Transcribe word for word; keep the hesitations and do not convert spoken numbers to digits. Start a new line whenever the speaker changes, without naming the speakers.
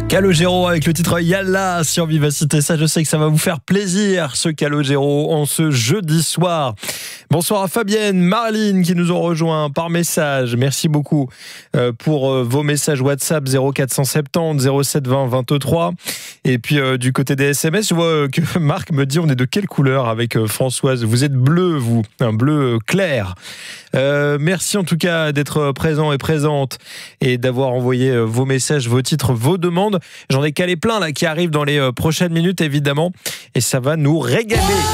Calogero avec le titre Yalla sur Vivacité. Ça, je sais que ça va vous faire plaisir, ce Calogero, en ce jeudi soir. Bonsoir à Fabienne, Marline qui nous ont rejoints par message. Merci beaucoup pour vos messages WhatsApp zéro quatre cent soixante-dix zéro sept vingt vingt-trois. Et puis euh, du côté des S M S, je vois que Marc me dit on est de quelle couleur avec euh, Françoise. Vous êtes bleu, vous, un bleu clair. Euh, merci en tout cas d'être présent et présente et d'avoir envoyé euh, vos messages, vos titres, vos demandes. J'en ai calé plein là qui arrivent dans les euh, prochaines minutes évidemment et ça va nous régaler.